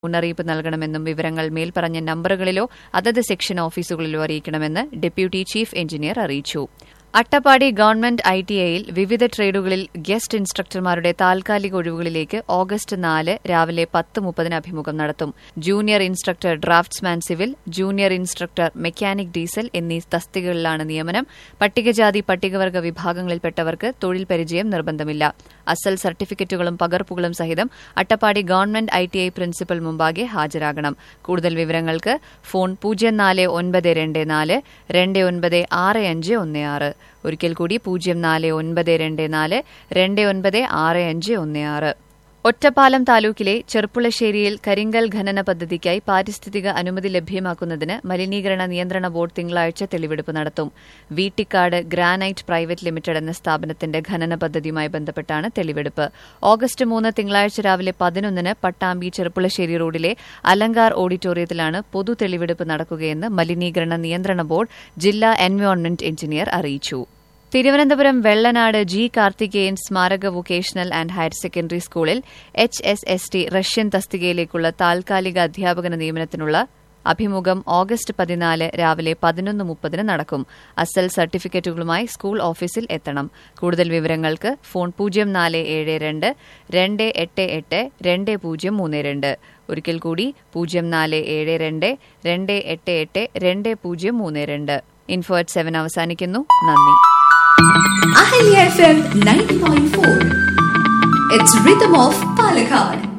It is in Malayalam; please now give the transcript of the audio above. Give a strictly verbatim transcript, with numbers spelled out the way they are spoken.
മുന്നറിയിപ്പ് നൽകണമെന്നും വിവരങ്ങൾ മേൽപ്പറഞ്ഞ നമ്പറുകളിലോ അതത് സെക്ഷൻ ഓഫീസുകളിലോ അറിയിക്കണമെന്ന് ഡെപ്യൂട്ടി ചീഫ് എഞ്ചിനീയർ അറിയിച്ചു. അട്ടപ്പാടി ഗവൺമെന്റ് ഐ ടി ഐയിൽ വിവിധ ട്രേഡുകളിൽ ഗസ്റ്റ് ഇൻസ്ട്രക്ടർമാരുടെ താൽക്കാലിക ഒഴിവുകളിലേക്ക് ഓഗസ്റ്റ് നാല് രാവിലെ പത്ത് മുപ്പതിന് അഭിമുഖം നടത്തും. Junior instructor draughtsman civil, junior instructor mechanic diesel എന്നീ തസ്തികകളിലാണ് നിയമനം. പട്ടികജാതി പട്ടികവർഗ വിഭാഗങ്ങളിൽപ്പെട്ടവർക്ക് തൊഴിൽ പരിചയം നിർബന്ധമില്ല. അസൽ സർട്ടിഫിക്കറ്റുകളും പകർപ്പുകളും സഹിതം Attappadi government I T I principal മുമ്പാകെ ഹാജരാകണം. കൂടുതൽ വിവരങ്ങൾക്ക് ഫോൺ പൂജ്യം നാല് ഒൻപത് രണ്ട് നാല് രണ്ട് ഒൻപത് ആറ് അഞ്ച് ഒന്ന് ആറ്. ഒരിക്കൽ കൂടി പൂജ്യം നാല് ഒൻപത് രണ്ട് നാല് രണ്ട് ഒൻപത് ആറ് അഞ്ച് ഒന്ന് ആറ്. ഒറ്റപ്പാലം താലൂക്കിലെ ചെർപ്പുളശ്ശേരിയിൽ കരിങ്കൽ ഖനന പദ്ധതിക്കായി പാരിസ്ഥിതിക അനുമതി ലഭ്യമാക്കുന്നതിന് മലിനീകരണ നിയന്ത്രണ ബോർഡ് തിങ്കളാഴ്ച തെളിവെടുപ്പ് നടത്തും. വീട്ടിക്കാട് ഗ്രാനൈറ്റ് പ്രൈവറ്റ് ലിമിറ്റഡ് എന്ന സ്ഥാപനത്തിന്റെ ഖനന പദ്ധതിയുമായി ബന്ധപ്പെട്ടാണ് തെളിവെടുപ്പ്. ഓഗസ്റ്റ് മൂന്ന് തിങ്കളാഴ്ച രാവിലെ പതിനൊന്നിന് പട്ടാമ്പി ചെർപ്പുളശ്ശേരി റോഡിലെ അലങ്കാർ ഓഡിറ്റോറിയത്തിലാണ് പൊതു തെളിവെടുപ്പ് നടക്കുകയെന്ന് മലിനീകരണ നിയന്ത്രണ ബോർഡ് ജില്ലാ എൻവയോൺമെന്റ് എഞ്ചിനീയർ അറിയിച്ചു. തിരുവനന്തപുരം വെള്ളനാട് ജി കാർത്തികേയൻ സ്മാരക വൊക്കേഷണൽ ആൻഡ് ഹയർ സെക്കൻഡറി സ്കൂളിൽ H S S T Russian തസ്തികയിലേക്കുള്ള താൽക്കാലിക അധ്യാപകന നിയമനത്തിനുള്ള അഭിമുഖം ഓഗസ്റ്റ് പതിനാല് രാവിലെ പതിനൊന്ന് മുപ്പതിന് നടക്കും. അസൽ സർട്ടിഫിക്കറ്റുകളുമായി സ്കൂൾ ഓഫീസിൽ എത്തണം. കൂടുതൽ വിവരങ്ങൾക്ക് ഫോൺ പൂജ്യം നാല് ഏഴ് രണ്ട് രണ്ട് എട്ട് എട്ട് രണ്ട് പൂജ്യം മൂന്ന് രണ്ട്. ഒരിക്കൽ കൂടി പൂജ്യം നാല് ഏഴ് രണ്ട് രണ്ട് എട്ട് എട്ട് രണ്ട് പൂജ്യം മൂന്ന് രണ്ട്. ഇൻഫോ അറ്റ് സെവൻ അവസാനിക്കുന്നു. നന്ദി. Ahilya F M ninety point four. It's Rhythm of Palakkad.